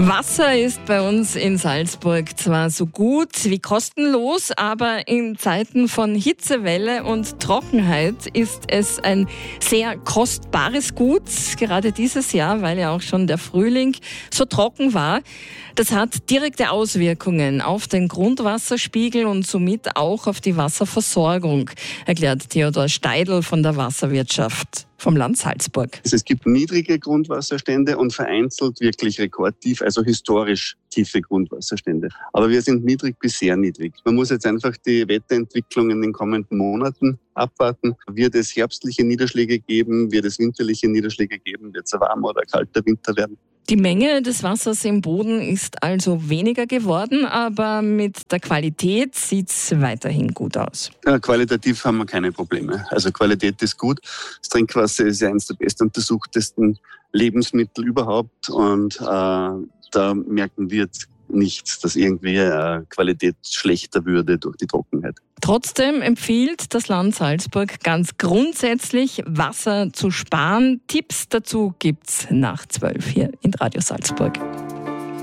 Wasser ist bei uns in Salzburg zwar so gut wie kostenlos, aber in Zeiten von Hitzewelle und Trockenheit ist es ein sehr kostbares Gut, gerade dieses Jahr, weil ja auch schon der Frühling so trocken war. Das hat direkte Auswirkungen auf den Grundwasserspiegel und somit auch auf die Wasserversorgung, erklärt Theodor Steidl von der Wasserwirtschaft vom Land Salzburg. Es gibt niedrige Grundwasserstände und vereinzelt wirklich rekordtief, also historisch tiefe Grundwasserstände. Aber wir sind niedrig bis sehr niedrig. Man muss jetzt einfach die Wetterentwicklung in den kommenden Monaten abwarten. Wird es herbstliche Niederschläge geben? Wird es winterliche Niederschläge geben? Wird es ein warmer oder kalter Winter werden? Die Menge des Wassers im Boden ist also weniger geworden, aber mit der Qualität sieht es weiterhin gut aus. Ja, qualitativ haben wir keine Probleme. Also Qualität ist gut. Das Trinkwasser ist ja eines der bestuntersuchtesten Lebensmittel überhaupt und da merken wir jetzt nichts, dass irgendwie Qualität schlechter würde durch die Trockenheit. Trotzdem empfiehlt das Land Salzburg ganz grundsätzlich, Wasser zu sparen. Tipps dazu gibt's nach 12 hier in Radio Salzburg.